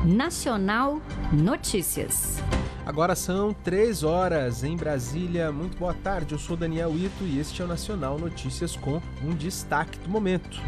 Nacional Notícias. Agora são 3 horas em Brasília. Muito boa tarde, eu sou Daniel Ito e este é o Nacional Notícias com um destaque do momento.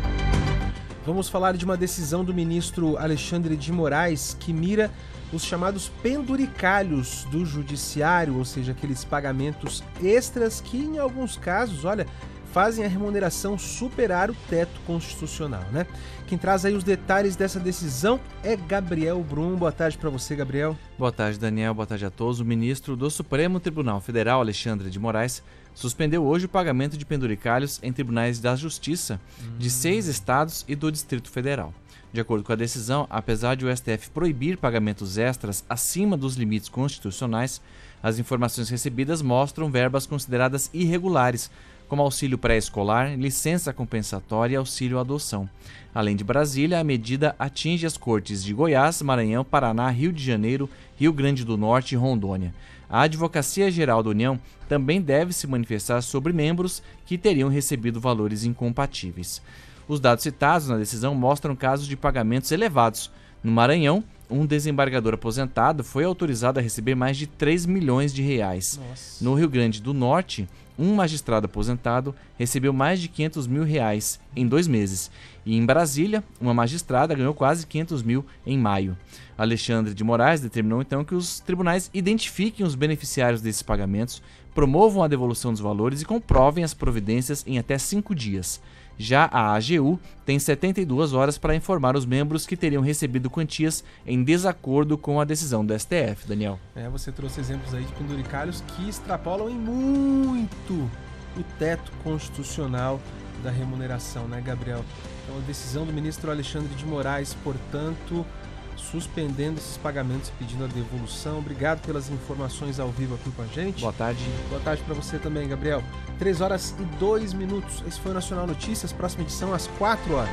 Vamos falar de uma decisão do ministro Alexandre de Moraes que mira os chamados penduricalhos do judiciário, ou seja, aqueles pagamentos extras que em alguns casos, fazem a remuneração superar o teto constitucional, né? Quem traz aí os detalhes dessa decisão é Gabriel Brum. Boa tarde para você, Gabriel. Boa tarde, Daniel. Boa tarde a todos. O ministro do Supremo Tribunal Federal, Alexandre de Moraes, suspendeu hoje o pagamento de penduricalhos em tribunais da Justiça de 6 estados e do Distrito Federal. De acordo com a decisão, apesar de o STF proibir pagamentos extras acima dos limites constitucionais, as informações recebidas mostram verbas consideradas irregulares, como auxílio pré-escolar, licença compensatória e auxílio adoção. Além de Brasília, a medida atinge as cortes de Goiás, Maranhão, Paraná, Rio de Janeiro, Rio Grande do Norte e Rondônia. A Advocacia Geral da União também deve se manifestar sobre membros que teriam recebido valores incompatíveis. Os dados citados na decisão mostram casos de pagamentos elevados. No Maranhão, um desembargador aposentado foi autorizado a receber mais de 3 milhões de reais. Nossa. No Rio Grande do Norte, um magistrado aposentado recebeu mais de 500 mil reais em 2 meses. E em Brasília, uma magistrada ganhou quase 500 mil em maio. Alexandre de Moraes determinou então que os tribunais identifiquem os beneficiários desses pagamentos, promovam a devolução dos valores e comprovem as providências em até 5 dias. Já a AGU tem 72 horas para informar os membros que teriam recebido quantias em desacordo com a decisão do STF, Daniel. Você trouxe exemplos aí de penduricalhos que extrapolam em muito o teto constitucional da remuneração, né, Gabriel? Então, a decisão do ministro Alexandre de Moraes, portanto, suspendendo esses pagamentos, pedindo a devolução. Obrigado pelas informações ao vivo aqui com a gente. Boa tarde. Boa tarde para você também, Gabriel. 3 horas e 2 minutos. Esse foi o Nacional Notícias. Próxima edição às 4 horas.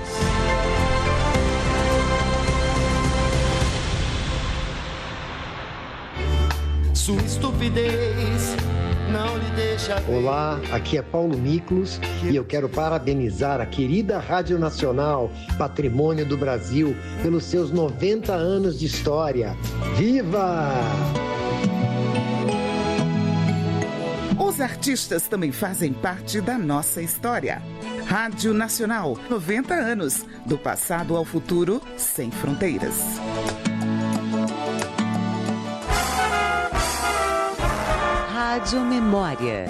Sua estupidez não lhe deixa ver. Olá, aqui é Paulo Miklos e eu quero parabenizar a querida Rádio Nacional, patrimônio do Brasil, pelos seus 90 anos de história. Viva! Os artistas também fazem parte da nossa história. Rádio Nacional, 90 anos, do passado ao futuro, sem fronteiras. Rádio Memória.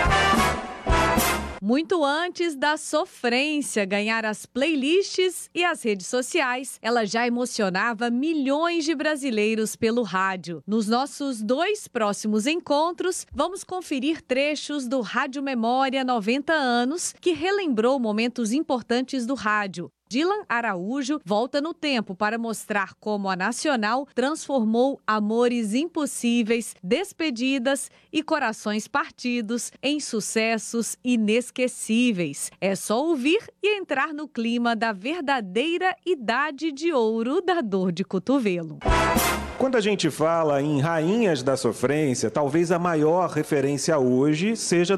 Muito antes da sofrência ganhar as playlists e as redes sociais, ela já emocionava milhões de brasileiros pelo rádio. Nos nossos 2 próximos encontros, vamos conferir trechos do Rádio Memória 90 anos, que relembrou momentos importantes do rádio. Dylan Araújo volta no tempo para mostrar como a Nacional transformou amores impossíveis, despedidas e corações partidos em sucessos inesquecíveis. É só ouvir e entrar no clima da verdadeira idade de ouro da dor de cotovelo. Quando a gente fala em rainhas da sofrência, talvez a maior referência hoje seja